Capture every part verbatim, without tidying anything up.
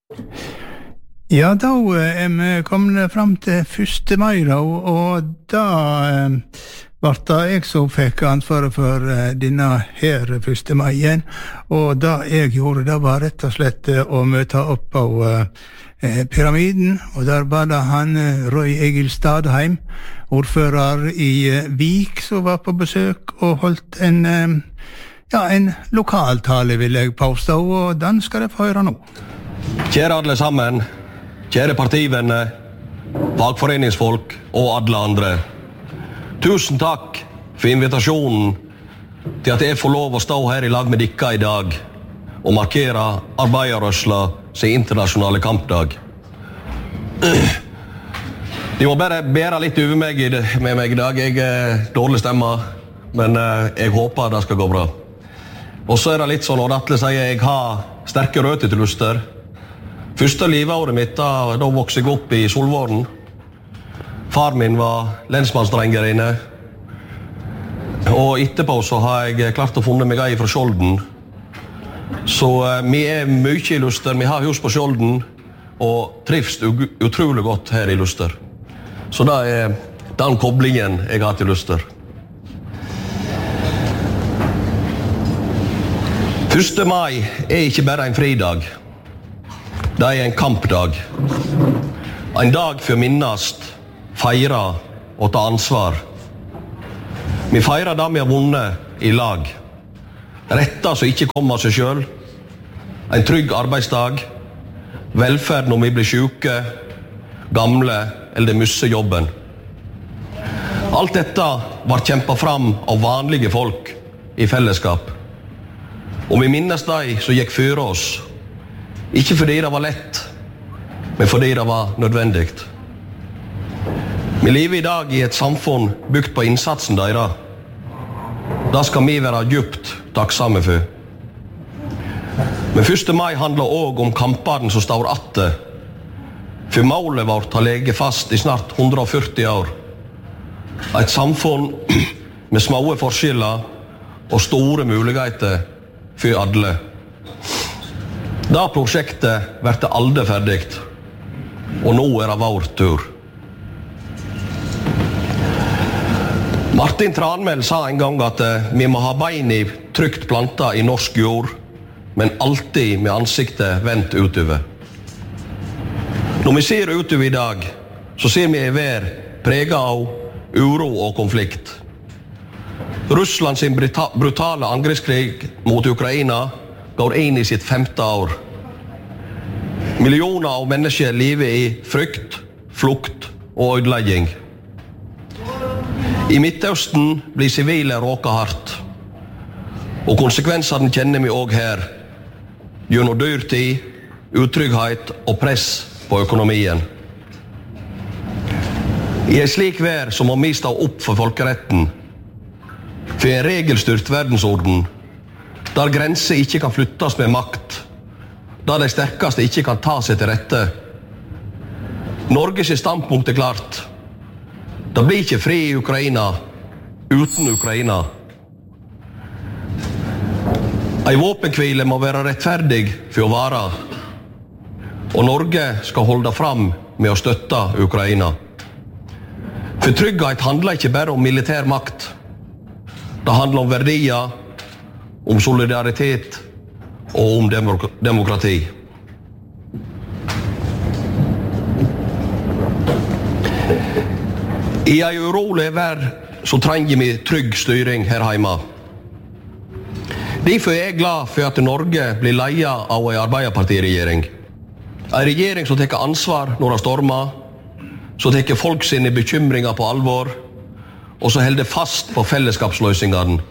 Ja, da er vi kommet frem til første mai, da, og da var det jeg som fikk ansvaret for denne her første maien, og da jeg gjorde det var rett og slett å møte opp på eh, pyramiden, og der var det han Roy Egil Stadheim, ordfører i eh, Vik, som var på besøk og holdt en, eh, ja, en lokaltale, vil jeg påstå, og den skal jeg få høre nå. Kjære alle sammen, kjære partivenner, fagforeningsfolk og alle andre. Tusen takk for invitasjonen til at jeg får lov å stå her i lag med dere i dag og markere arbeiderrørsla sin internasjonale kampdag. De må bare bære litt over meg med meg i dag. Jeg er dårlig stemme, men jeg håper det skal gå bra. Og så er det litt sånn, når Atle sier jeg har sterke røtter til Luster. Første liveåret mitt, da, da vokste jeg opp i Solvåren. Far min var lensmannsdrenger inne. Og etterpå så har jeg klart å funne meg ei fra Skjolden. Så eh, vi er mye i Luster. Vi har hus på Skjolden og trives utrolig godt her i Luster. Så det er den koblingen jeg har til Luster. første mai er ikke bare en fridag. Det er en kampdag. En dag for å minnes, feire og ta ansvar. Vi feirer det vi har vunnet i lag. Retter som ikke kommer av seg selv. En trygg arbeidsdag. Velferd når vi blir syke, gamle eller mister jobben. Alt dette var kjempet fram av vanlige folk i fellesskap. Og vi minnes de som gikk før oss. Ikke fordi det var lett, men fordi det var nødvendig. Vi lever i dag i et samfunn bygd på innsatsen deres. Det skal vi være djupt takksomme for. Men første mai handler også om kampene som står atte. For målet vårt har ligget fast i snart hundre og førti år. Et samfunn med små forskjeller og store muligheter for alle. Da prosjektet blir aldri ferdig, og nå er det vår tur. Martin Tranmæl sa en gang at vi må ha bein i trygt planta i norsk jord, men alltid med ansiktet vendt utover. Når vi ser utover i dag, så ser vi i vær preget av uro og konflikt. Russland sin brutale angrepskrig mot Ukraina går inn i sitt femte år. Millioner av mennesker lever i frykt, flukt og ødelegging. I Midtøsten blir sivile råket hardt, og konsekvensene kjenner vi også her, gjennom dyrtid, utrygghet og press på økonomien. I en slik vær så må vi stå opp for folkeretten, for en regelstyrt verdensorden, der grenser ikke kan flyttes med makt, der de sterkeste ikke kan ta seg til rette. Norges standpunkt er klart. Det blir ikke fri i Ukraina uten Ukraina. En våpenhvile må være rettferdig for å vare, og Norge skal holde fram med å støtte Ukraina. For trygghet handler ikke bare om militær makt. Det handler om verdier, om solidaritet og om demok- demokrati. I en urolig verden så trenger vi trygg styring her hjemme. Derfor er jeg glad for at Norge blir ledet av en Arbeiderpartiregjering. En regjering som tar ansvar når det stormer, som tar folk sine bekymringer på alvor, og som holder fast på fellesskapsløsningene.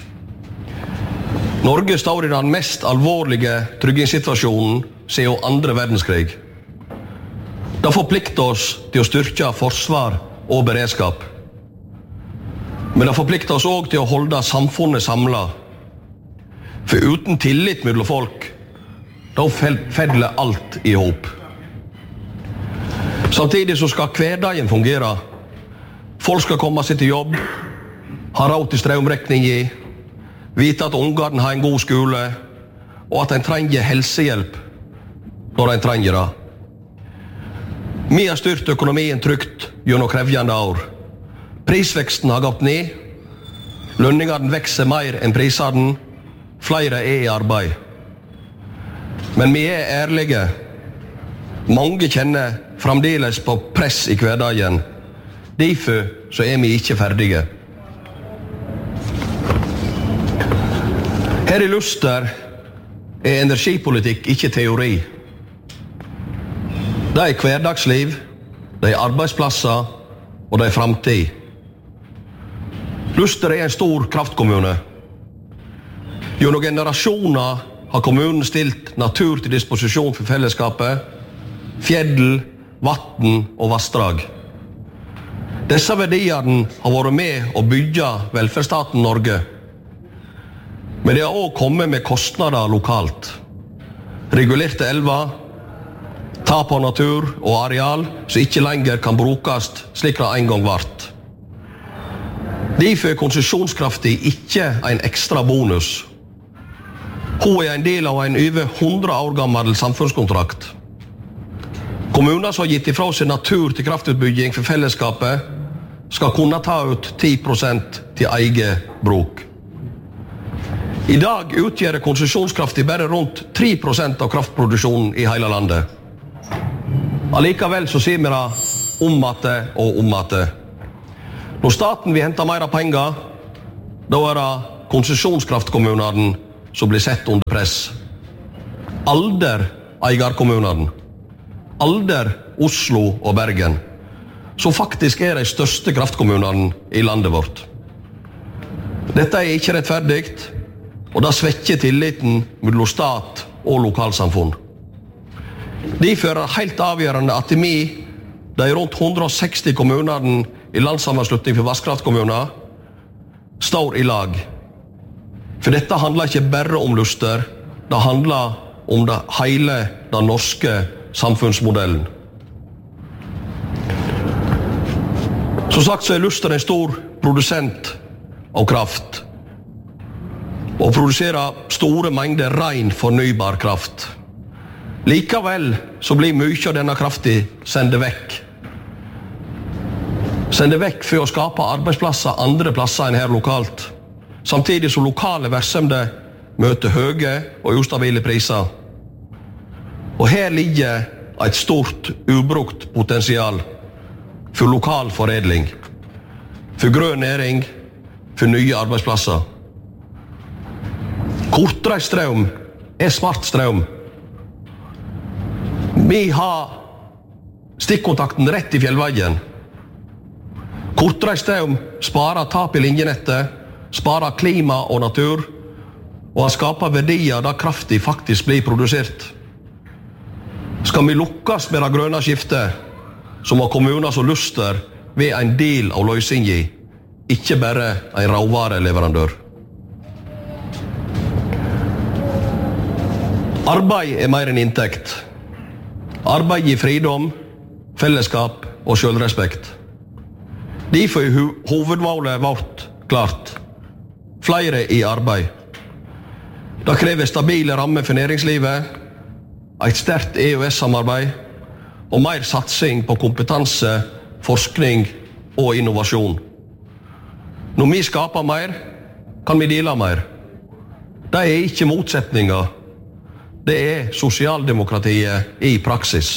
Norge står i den mest alvorlige tryggingssituasjonen siden andre verdenskrig. Det forplikter oss til å styrke forsvar og beredskap. Men det forplikter oss også til å holde samfunnet samlet. For uten tillit mellom folk, da faller alt i hop. Samtidig så skal hverdagen fungere. Folk skal komme seg til jobb, ha råd til strømregning i, vite at ungene har en god skole, og at en trenger helsehjelp når en trenger det. Vi har styrt økonomien trygt gjennom krevjende år. Prisveksten har gått ned, lønningene vekser mer enn prisene, flere er i arbeid. Men vi er ærlige. Mange kjenner fremdeles på press i hverdagen. Derfor så er vi ikke ferdige. Her i Luster er energipolitikk ikke teori. Det er hverdagsliv, det er arbeidsplasser og det er fremtid. Luster er en stor kraftkommune. Gjennom generasjoner har kommunen stilt natur til disposisjon for fellesskapet, fjell, vatten og vassdrag. Disse verdiene har vært med å bygge velferdsstaten Norge. Men det har også kommet med kostnader lokalt. Regulerte elver, tap av natur og areal som ikke lenger kan brukes slik det en gang vart. Derfor er konsesjonskraftig ikke en ekstra bonus. Hun er en del av en over hundre år gammel samfunnskontrakt. Kommuner som har gitt ifra seg natur til kraftutbygging for fellesskapet, skal kunne ta ut ti prosent til eget bruk. I dag utgjør konsesjonskraftig bare rundt tre prosent av kraftproduksjonen i hele landet. Allikevel så sier vi det om at det og om at det. Når staten vil hente mer penger, da er det konsesjonskraftkommunene som blir sett under press. Alder eierkommunene. Alder, Oslo og Bergen. Som faktisk er de største kraftkommunene i landet vårt. Dette er ikke rettferdig, og det svekker tilliten mellom stat og lokalsamfunn. Derfor er det helt avgjørende at vi, de rundt hundre og seksti kommunene i landssammenslutning for vasskraftkommuner, står i lag. For dette handler ikke bare om Luster, det handler om det hele den norske samfunnsmodellen. Som sagt så er Luster en stor produsent av kraft, og produserer store mengder ren fornybar kraft. Likevel så blir mye av denne kraften sendt vekk. Sendt vekk for å skape arbeidsplasser andre plasser enn her lokalt, samtidig som lokale virksomheter møter høye og ustabile priser. Og her ligger et stort ubrukt potensial for lokal foredling, for grønn næring, for nye arbeidsplasser. Kortreist strøm er smart strøm. Vi har stikkontakten rett i fjellveien. Kortreist strøm sparer tap i linjenettet, sparer klima og natur, og har skaper verdier der kraftig faktisk blir produsert. Skal vi lukkes med det grønne skiftet, så må kommuner som Luster være en del av løsningen, ikke bare en råvareleverandør. Arbeid er mer enn inntekt. Arbeid gir fridom, fellesskap og selvrespekt. Derfor er hovedmålet vårt klart. Flere i arbeid. Det krever stabile rammer for næringslivet, et sterkt E U S-samarbeid og mer satsing på kompetanse, forskning og innovasjon. Når vi skaper mer, kan vi dele mer. Det er ikke motsetninger. Det er sosialdemokratiet i praksis.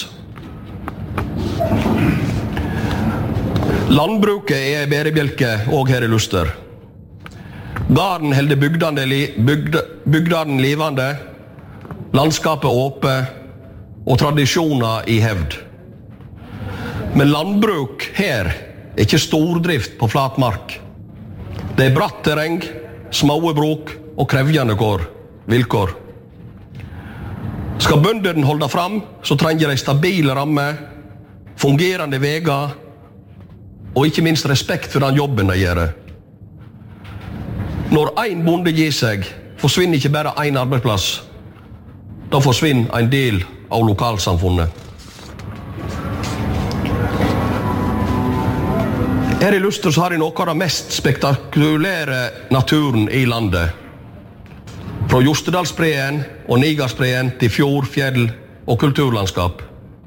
Landbruket er en bærebjelke også her i Luster. Garden holder bygdene, bygd, bygdene livende, landskapet åpent og tradisjoner i hevd. Men landbruk her er ikke stordrift på flat mark. Det er bratt terreng, små bruk og krevjende vilkår. Skal bøndene holde fram, så trenger de stabile rammer, fungerende veier og ikke minst respekt for den jobben de gjør. Når en bonde gir seg, forsvinner ikke bare en arbeidsplass. Da forsvinner en del av lokalsamfunnet. Her i Luster så har jeg noe av den mest spektakulære naturen i landet. Fra Jostedalsbreen og Nigarsbreen til fjord, fjell, og kulturlandskap.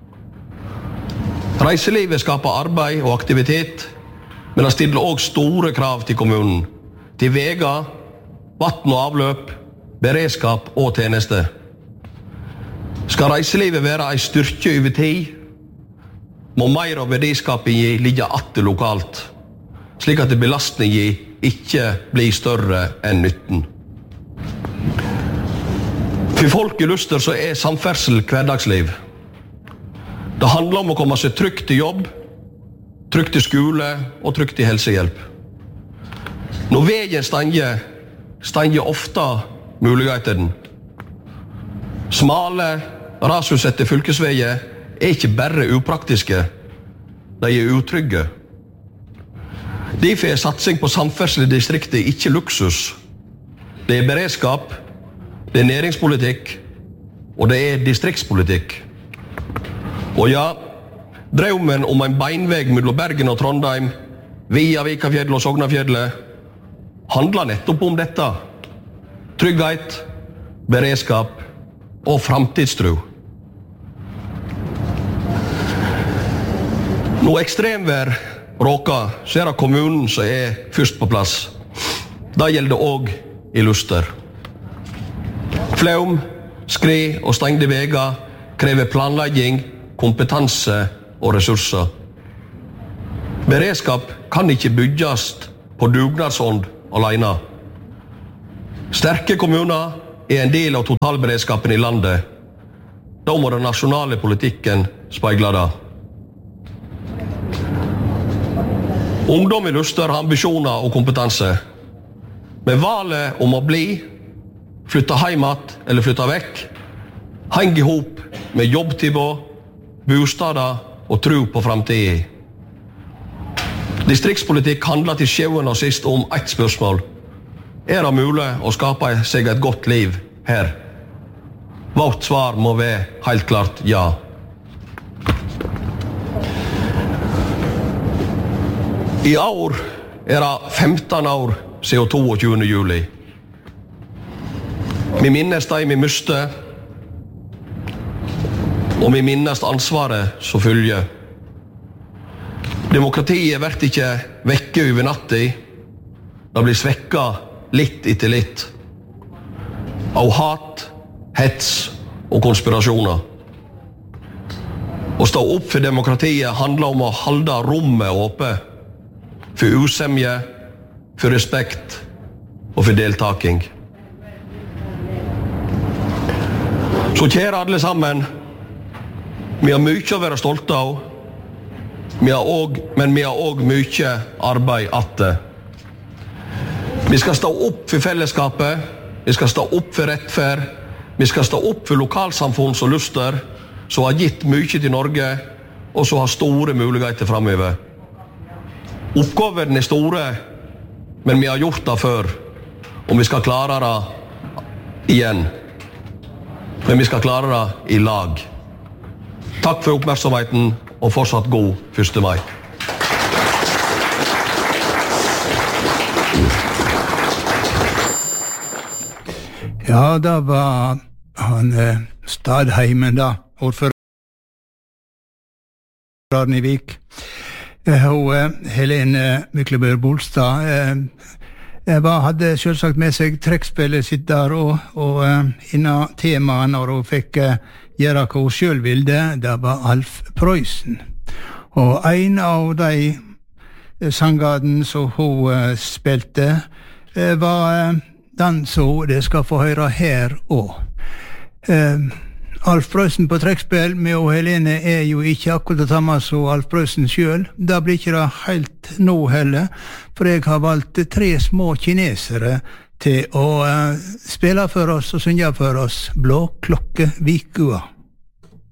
Reiselivet skaper arbeid og aktivitet, men det stiller også store krav til kommunen, til veger, vatten og avløp, beredskap og tjeneste. Skal reiselivet være en styrke over tid, må mer av verdiskapingen ligge atter lokalt, slik at belastningen ikke blir større enn nytten. For folk i Luster så er samferdsel hverdagsliv. Det handler om å komme seg trygt til jobb, trygt til skole og trygt til helsehjelp. Når veien stanger, stanger ofte muligheten. Smale, rasutsette fylkesveier er ikke bare upraktiske, de er utrygge. Derfor er satsing på samferdsel i distriktet ikke luksus. Det er beredskap, det er næringspolitikk, og det er distriktspolitikk. Og ja, drømmen om en beinveg mellom Bergen og Trondheim, via Vikafjellet og Sognafjellet, handler nettopp om dette. Trygghet, beredskap og framtidstro. Når ekstremvær råker, så er det kommunen som er først på plass. Det gjelder også i Luster. Flaum, skred og stengte veger krever planlegging, kompetanse og ressurser. Beredskap kan ikke bygges på dugnadsånd alene. Sterke kommuner er en del av totalberedskapen i landet. Da må den nasjonale politikken speile det. Ungdom i Luster har ambisjoner og kompetanse. Men valget om å bli, flytte heimat eller flytte vekk, henger ihop med jobbtilbud, bostader og tro på framtiden. Distriktspolitikk handler til sjuende og sist om ett spørsmål. Er det mulig å skape seg et godt liv her? Vårt svar må være helt klart ja. I år er det femten år siden toogtyvende juli. Vi minnes de vi miste, og vi minnes ansvaret som følger. Demokratiet blir ikke vekke over natta. Det blir svekket litt etter litt. Av hat, hets og konspirasjoner. Å stå opp for demokratiet handler om å holde rommet åpent. For usemje, for respekt og for deltaking. Så kjære alle sammen, vi har mye å være stolte av, vi har også, men vi har også mye arbeid atter. Vi skal stå opp for fellesskapet, vi skal stå opp for rettferd, vi skal stå opp for lokalsamfunn som Luster, som har gitt mye til Norge, og som har store muligheter fremover. Oppgaven er store, men vi har gjort det før, og vi skal klare det igjen. Men vi skal klare det i lag. Takk for oppmerksomheten, og fortsatt god første mai. Ja, da var han eh, Stadheimen da, ordføreren i Vik. Og Helene Myklebø Bolstad eh, var, hadde selvsagt med seg trekkspillet sitt der, og, og eh, innan temaet når hun fikk eh, gjøre hva hun selv ville, det var Alf Prøysen. Og en av de eh, sangene som hun eh, spilte, eh, var eh, den som det skal få høre her også. Eh, Alf Prøysen på trekkspill med og Helene er jo ikke akkurat det samme som Alf Prøysen selv. Det blir ikke det helt nå heller, for jeg har valgt tre små kinesere til å uh, spille for oss og synge for oss Blå klokke Vikua.